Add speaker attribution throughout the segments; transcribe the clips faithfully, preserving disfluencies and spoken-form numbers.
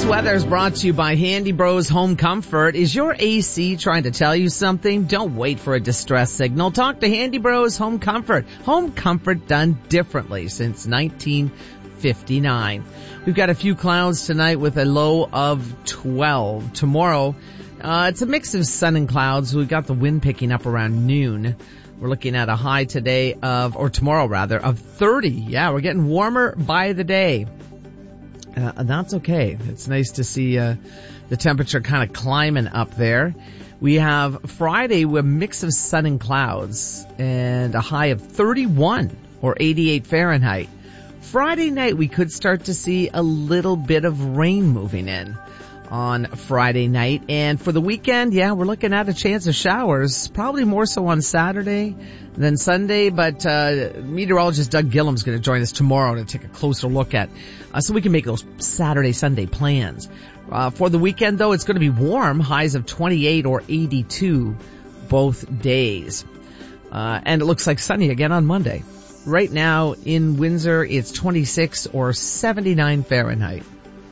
Speaker 1: This weather is brought to you by Handy Bros Home Comfort. Is your A C trying to tell you something? Don't wait for a distress signal. Talk to Handy Bros Home Comfort. Home comfort done differently since nineteen fifty-nine. We've got a few clouds tonight with a low of twelve. Tomorrow, uh, it's a mix of sun and clouds. We've got the wind picking up around noon. We're looking at a high today of, or tomorrow rather, of thirty. Yeah, we're getting warmer by the day. Uh, and that's okay. It's nice to see uh, the temperature kind of climbing up there. We have Friday with a mix of sun and clouds and a high of thirty-one or eighty-eight Fahrenheit. Friday night we could start to see a little bit of rain moving in on Friday night. And for the weekend, yeah, we're looking at a chance of showers, probably more so on Saturday than Sunday. But uh meteorologist Doug Gillum's going to join us tomorrow to take a closer look at, uh, so we can make those Saturday, Sunday plans. Uh, for the weekend, though, it's going to be warm, highs of twenty-eight or eighty-two both days. Uh, and it looks like sunny again on Monday. Right now in Windsor, it's twenty-six or seventy-nine Fahrenheit.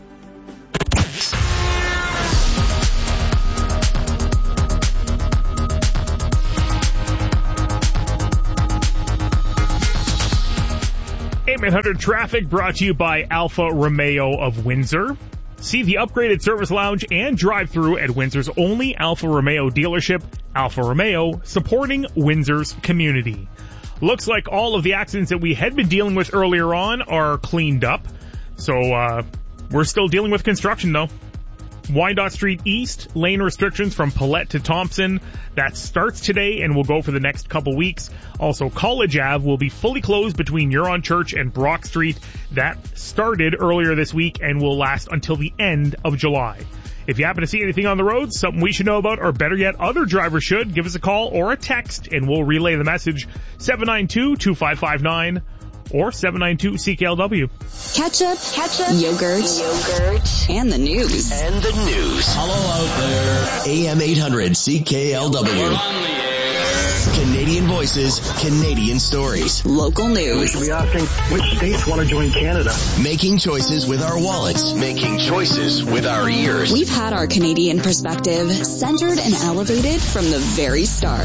Speaker 2: A M eight hundred traffic brought to you by Alfa Romeo of Windsor. See the upgraded service lounge and drive-thru at Windsor's only Alfa Romeo dealership, Alfa Romeo, supporting Windsor's community. Looks like all of the accidents that we had been dealing with earlier on are cleaned up. So, uh, we're still dealing with construction though. Wyandotte Street East, lane restrictions from Paulette to Thompson. That starts today and will go for the next couple weeks. Also, College Avenue will be fully closed between Huron Church and Brock Street. That started earlier this week and will last until the end of July. If you happen to see anything on the road, something we should know about, or better yet, other drivers should, give us a call or a text and we'll relay the message. seven nine two, two five five nine or seven nine two C K L W.
Speaker 3: Ketchup, ketchup, yogurt, yogurt, and the news.
Speaker 4: And the news.
Speaker 5: Hello out there.
Speaker 4: A M eight hundred C K L W.
Speaker 5: We're on the air.
Speaker 4: Canadian voices, Canadian stories.
Speaker 3: Local news.
Speaker 6: We should be asking which states want to join Canada.
Speaker 4: Making choices with our wallets. Making choices with our ears.
Speaker 3: We've had our Canadian perspective centered and elevated from the very start.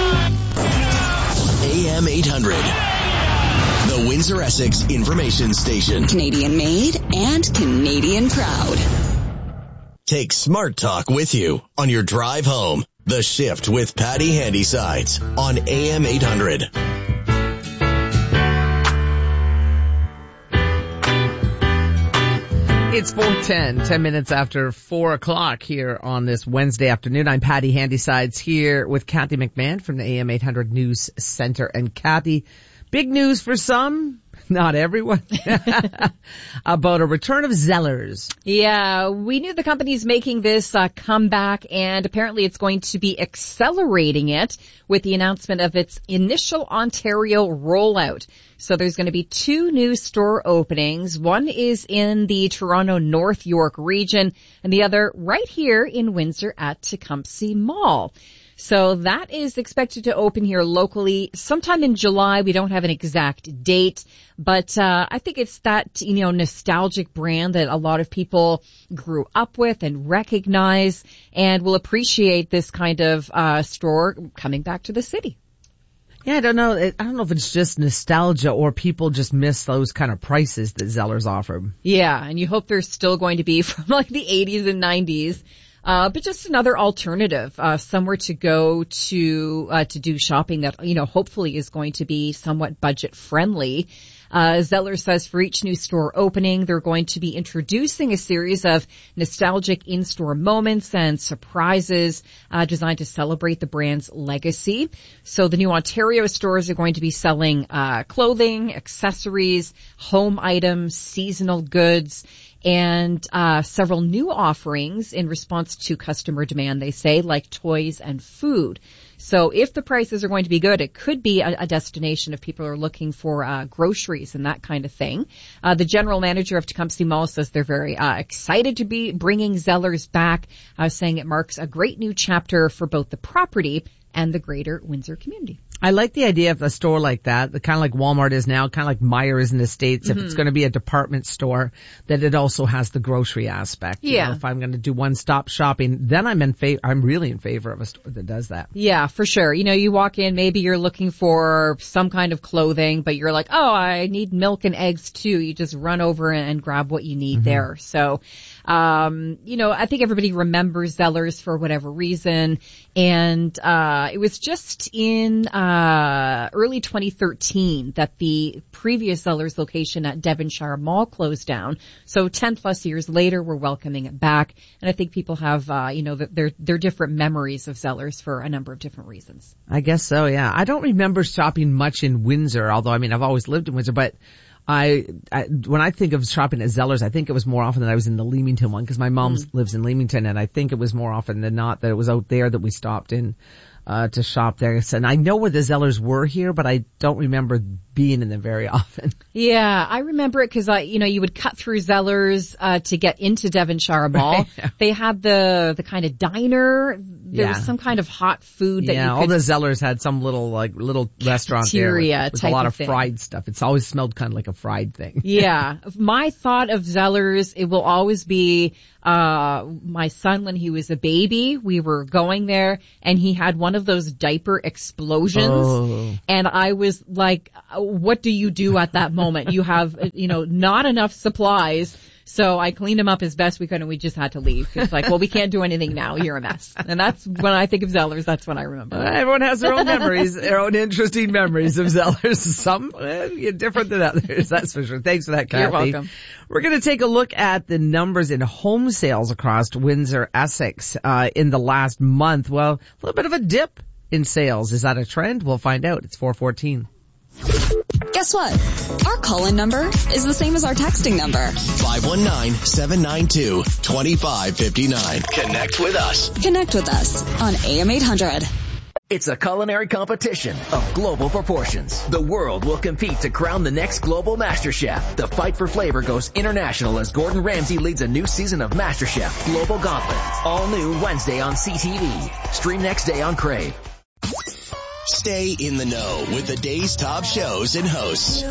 Speaker 4: A M eight hundred. The Windsor-Essex Information Station.
Speaker 3: Canadian made and Canadian proud.
Speaker 4: Take Smart Talk with you on your drive home. The Shift with Patty Handysides on A M eight hundred.
Speaker 1: It's four ten, ten minutes after four o'clock here on this Wednesday afternoon. I'm Patty Handysides here with Kathy McMahon from the A M eight hundred News Center. And Kathy, big news for some, not everyone, about a return of Zellers.
Speaker 7: Yeah, we knew the company's making this uh, comeback, and apparently it's going to be accelerating it with the announcement of its initial Ontario rollout. So there's going to be two new store openings. One is in the Toronto North York region, and the other right here in Windsor at Tecumseh Mall. So that is expected to open here locally sometime in July. We don't have an exact date, but uh I think it's that, you know, nostalgic brand that a lot of people grew up with and recognize and will appreciate this kind of uh store coming back to the city.
Speaker 1: Yeah, I don't know. I don't know if it's just nostalgia or people just miss those kind of prices that Zellers offer.
Speaker 7: Yeah, and you hope they're still going to be from like the eighties and nineties. Uh, but just another alternative, uh, somewhere to go to, uh, to do shopping that, you know, hopefully is going to be somewhat budget friendly. Uh, Zeller says for each new store opening, they're going to be introducing a series of nostalgic in-store moments and surprises, uh, designed to celebrate the brand's legacy. So the new Ontario stores are going to be selling, uh, clothing, accessories, home items, seasonal goods, and uh several new offerings in response to customer demand, they say, like toys and food. So if the prices are going to be good, it could be a, a destination if people are looking for uh groceries and that kind of thing. Uh the general manager of Tecumseh Mall says they're very uh excited to be bringing Zellers back, uh saying it marks a great new chapter for both the property and the greater Windsor community.
Speaker 1: I like the idea of a store like that, kind of like Walmart is now, kind of like Meijer is in the States. Mm-hmm. If it's going to be a department store, that it also has the grocery aspect.
Speaker 7: Yeah.
Speaker 1: You know, if I'm going to do one-stop shopping, then I'm in favor, I'm really in favor of a store that does that.
Speaker 7: Yeah, for sure. You know, you walk in, maybe you're looking for some kind of clothing, but you're like, oh, I need milk and eggs too. You just run over and grab what you need mm-hmm. there. So, um, you know, I think everybody remembers Zellers for whatever reason. And, uh, it was just in, uh, early twenty thirteen that the previous Zellers location at Devonshire Mall closed down. So ten plus years later, we're welcoming it back. And I think people have, uh, you know, their, their different memories of Zellers for a number of different reasons.
Speaker 1: I guess so, yeah. I don't remember shopping much in Windsor, although, I mean, I've always lived in Windsor, but I, I, when I think of shopping at Zellers, I think it was more often that I was in the Leamington one, because my mom mm. lives in Leamington, and I think it was more often than not that it was out there that we stopped in, uh, to shop there. And I know where the Zellers were here, but I don't remember being in them very often.
Speaker 7: Yeah, I remember it because I, you know, you would cut through Zellers, uh, to get into Devonshire Mall.
Speaker 1: Right, yeah.
Speaker 7: They had the, the kind of diner. There
Speaker 1: yeah.
Speaker 7: was some kind of hot food that
Speaker 1: yeah,
Speaker 7: you could.
Speaker 1: all the Zellers had some little, like, little restaurant there with, with a lot of,
Speaker 7: of
Speaker 1: fried stuff. It's always smelled kind of like a fried thing.
Speaker 7: Yeah. My thought of Zellers, it will always be, uh, my son when he was a baby. We were going there and he had one of those diaper explosions.
Speaker 1: Oh.
Speaker 7: And I was like, what do you do at that moment? You have, you know, not enough supplies. So I cleaned him up as best we could, and we just had to leave. It's like, well, we can't do anything now. You're a mess. And that's when I think of Zellers. That's what I remember.
Speaker 1: Uh, everyone has their own memories, their own interesting memories of Zellers. Some uh, different than others, that's for sure. Thanks for that, Kathy.
Speaker 7: You're welcome.
Speaker 1: We're going to take a look at the numbers in home sales across Windsor, Essex, uh, in the last month. Well, a little bit of a dip in sales. Is that a trend? We'll find out. It's four fourteen.
Speaker 3: Guess what? Our call-in number is the same as our texting number.
Speaker 4: five one nine, seven nine two, two five five nine. Connect with us.
Speaker 3: Connect with us on A M eight hundred.
Speaker 8: It's a culinary competition of global proportions. The world will compete to crown the next global MasterChef. The fight for flavor goes international as Gordon Ramsay leads a new season of MasterChef Global Gauntlet. All new Wednesday on C T V. Stream next day on Crave.
Speaker 4: Stay in the know with the day's top shows and hosts.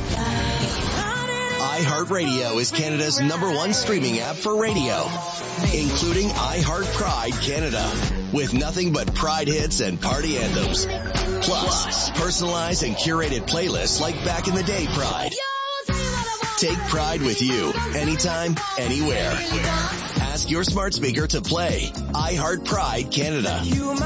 Speaker 4: iHeartRadio is Canada's number one streaming app for radio, including iHeart Pride Canada, with nothing but Pride hits and party anthems. Plus, personalized and curated playlists like Back in the Day Pride. Take Pride with you, anytime, anywhere. Ask your smart speaker to play iHeart Pride Canada.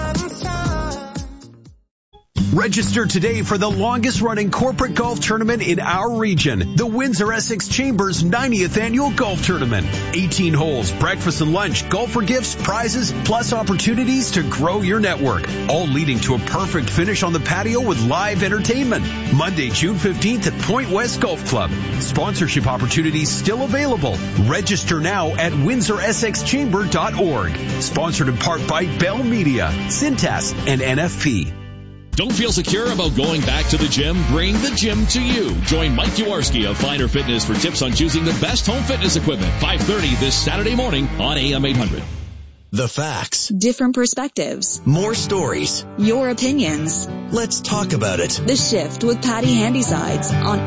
Speaker 9: Register today for the longest running corporate golf tournament in our region, the Windsor Essex Chambers ninetieth Annual Golf Tournament. eighteen holes, breakfast and lunch, golfer gifts, prizes, plus opportunities to grow your network, all leading to a perfect finish on the patio with live entertainment. Monday, June fifteenth at Point West Golf Club. Sponsorship opportunities still available. Register now at windsor essex chamber dot org. Sponsored in part by Bell Media, Cintas, and N F P.
Speaker 10: Don't feel secure about going back to the gym? Bring the gym to you. Join Mike Jaworski of Finer Fitness for tips on choosing the best home fitness equipment. five thirty this Saturday morning on A M eight hundred.
Speaker 4: The facts.
Speaker 3: Different perspectives.
Speaker 4: More stories.
Speaker 3: Your opinions.
Speaker 4: Let's talk about it.
Speaker 3: The Shift with Patty Handysides on